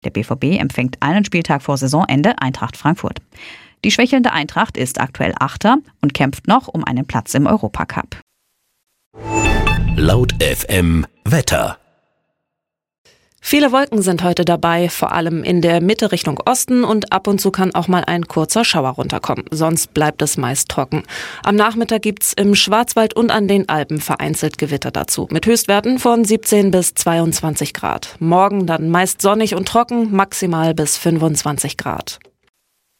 Der BVB empfängt einen Spieltag vor Saisonende Eintracht Frankfurt. Die schwächelnde Eintracht ist aktuell Achter und kämpft noch um einen Platz im Europacup. Laut FM Wetter. Viele Wolken sind heute dabei, vor allem in der Mitte Richtung Osten, und ab und zu kann auch mal ein kurzer Schauer runterkommen. Sonst bleibt es meist trocken. Am Nachmittag gibt's im Schwarzwald und an den Alpen vereinzelt Gewitter dazu, mit Höchstwerten von 17 bis 22 Grad. Morgen dann meist sonnig und trocken, maximal bis 25 Grad.